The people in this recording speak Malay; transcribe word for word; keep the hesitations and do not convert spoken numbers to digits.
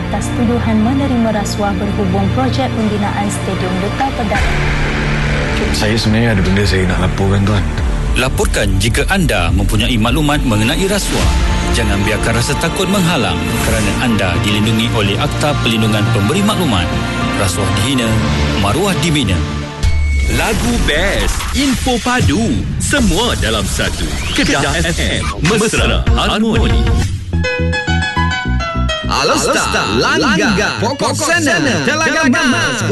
atas tuduhan menerima rasuah berhubung projek pembinaan Stadium Duta Perdana. Saya sebenarnya ada benda saya nak laporkan, Tuan. Laporkan jika anda mempunyai maklumat mengenai rasuah. Jangan biarkan rasa takut menghalang kerana anda dilindungi oleh Akta Perlindungan Pemberi Maklumat. Rasuah dihina, maruah dibina. Lagu best, info padu, semua dalam satu. Kedah F M, mesra harmoni. Alostar, Langga, Pokok Sana, Telaga Mas.